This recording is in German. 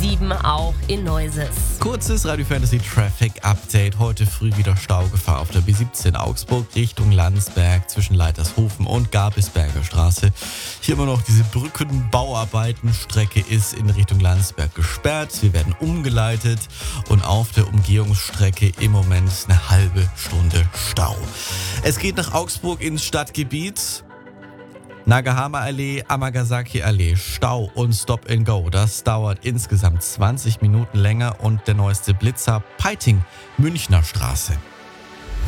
7 auch in Neuses. Kurzes Radio Fantasy Traffic Update. Heute früh wieder Staugefahr auf der B17 Augsburg Richtung Landsberg zwischen Leitershofen und Gabelsberger Straße. Hier immer noch diese Brückenbauarbeiten. Strecke ist in Richtung Landsberg gesperrt. Sie werden umgeleitet und auf der Umgehungsstrecke im Moment eine halbe Stunde Stau. Es geht nach Augsburg ins Stadtgebiet. Nagahama-Allee, Amagasaki-Allee, Stau und Stop-and-Go. Das dauert insgesamt 20 Minuten länger und der neueste Blitzer Peiting, Münchner Straße.